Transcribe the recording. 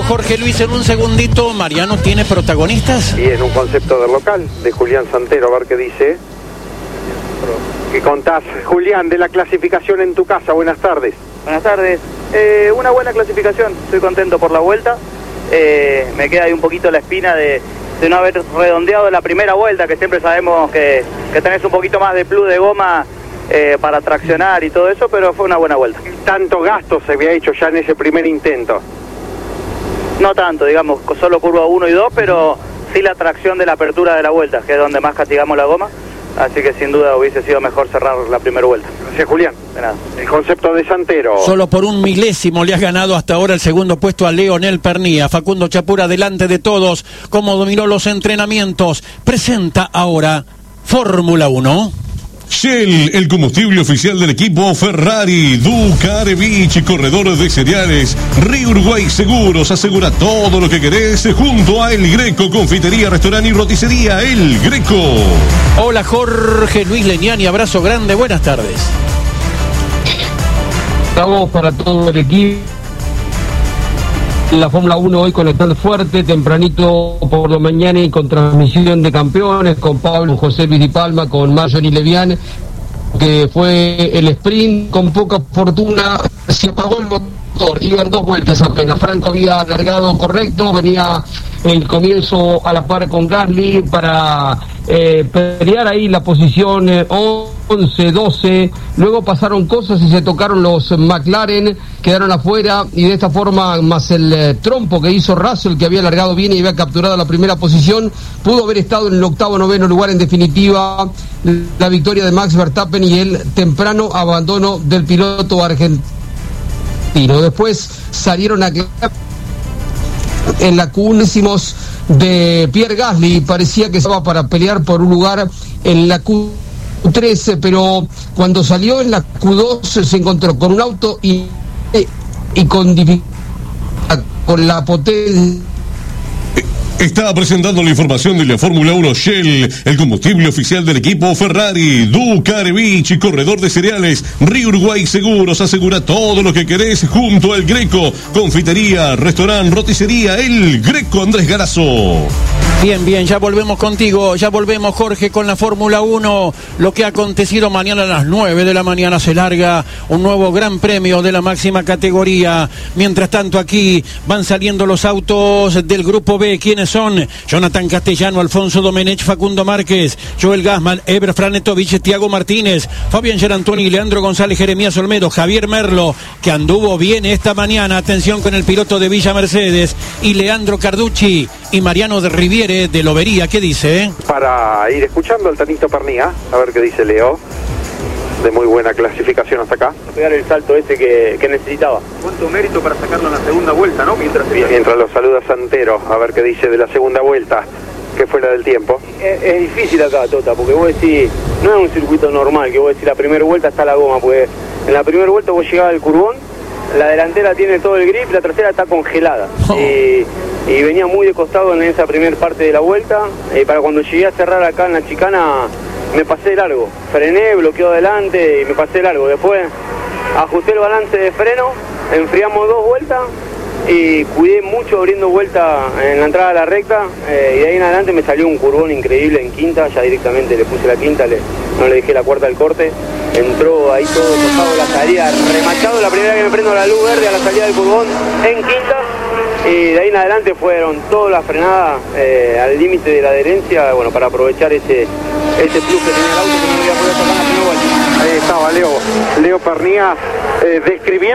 Jorge Luis, en un segundito. Mariano tiene protagonistas. Y en un concepto del local, de Julián Santero, a ver qué dice. ¿Qué contás, Julián, de la clasificación en tu casa? Buenas tardes. Buenas tardes. Una buena clasificación, estoy contento por la vuelta. Me queda ahí un poquito la espina de no haber redondeado la primera vuelta, que siempre sabemos que tenés un poquito más de plus de goma para traccionar y todo eso, pero fue una buena vuelta. ¿Tanto gasto se había hecho ya en ese primer intento? No tanto, digamos, solo curva 1 y 2, pero sí la tracción de la apertura de la vuelta, que es donde más castigamos la goma. Así que sin duda hubiese sido mejor cerrar la primera vuelta. Gracias, Julián. De nada. El concepto de Santero. Solo por un milésimo le has ganado hasta ahora el segundo puesto a Leonel Pernía. Facundo Chapura delante de todos, como dominó los entrenamientos. Presenta ahora Fórmula 1. Shell, el combustible oficial del equipo Ferrari. Ducarevich, corredor de cereales. Río Uruguay Seguros, asegura todo lo que querés junto a El Greco, confitería, restaurante y roticería El Greco. Hola Jorge Luis Leñani, abrazo grande, buenas tardes. Estamos para todo el equipo. La Fórmula 1 hoy conectando fuerte, tempranito por la mañana y con transmisión de campeones, con Pablo, José Luis Di Palma, con Marjorie Levian, que fue el sprint con poca fortuna, se apagó el motor, iban 2 vueltas apenas, Franco había alargado correcto, venía el comienzo a la par con Gasly para pelear ahí la posición 11-12, luego pasaron cosas y se tocaron los McLaren, quedaron afuera y de esta forma, más el trompo que hizo Russell, que había largado bien y había capturado la primera posición, pudo haber estado en el 8º, 9º lugar. En definitiva, la victoria de Max Verstappen y el temprano abandono del piloto argentino. Después salieron a en la Q1 de Pierre Gasly, parecía que estaba para pelear por un lugar en la Q13, pero cuando salió en la Q2 se encontró con un auto y con dificultad, con la potencia. Está presentando la información de la Fórmula 1 Shell, el combustible oficial del equipo Ferrari. Ducarevich, corredor de cereales. Río Uruguay Seguros, asegura todo lo que querés junto al Greco, confitería, restaurante, roticería El Greco. Andrés Garazo. Bien, ya volvemos contigo, ya volvemos Jorge con la Fórmula 1, lo que ha acontecido mañana a las 9 de la mañana se larga un nuevo gran premio de la máxima categoría. Mientras tanto aquí van saliendo los autos del grupo B, ¿quiénes son? Jonathan Castellano, Alfonso Domenech, Facundo Márquez, Joel Gassman, Eber Franetovich, Tiago Martínez, Fabián Gerantoni, Leandro González, Jeremías Olmedo, Javier Merlo, que anduvo bien esta mañana, atención con el piloto de Villa Mercedes, y Leandro Carducci y Mariano de Riviere de Lobería. ¿Qué dice? Para ir escuchando al Tanito Pernía, a ver qué dice Leo. De muy buena clasificación hasta acá. Pegar el salto ese que necesitaba. ¿Cuánto mérito para sacarlo en la segunda vuelta, no? Mientras lo saluda Santero, a ver qué dice de la segunda vuelta, que fue la del tiempo. Es difícil acá, Tota, porque vos decís, no es un circuito normal, que vos decís la primera vuelta está la goma, porque en la primera vuelta vos llegabas al curbón, la delantera tiene todo el grip, la trasera está congelada. Y venía muy de costado en esa primera parte de la vuelta, para cuando llegué a cerrar acá en la chicana me pasé largo, frené, bloqueó adelante y me pasé largo. Después ajusté el balance de freno, enfriamos 2 vueltas y cuidé mucho abriendo vuelta en la entrada a la recta, y de ahí en adelante me salió un curvón increíble en quinta, ya directamente le puse la quinta, no le dejé la cuarta al corte, entró ahí todo tocado la salida, remachado, la primera que me prendo la luz verde a la salida del curvón en quinta, y de ahí en adelante fueron todas las frenadas al límite de la adherencia, bueno, para aprovechar ese plus que tenía el auto que no me había podido sacar en la primera vuelta. Ahí estaba Leo Pernía describiendo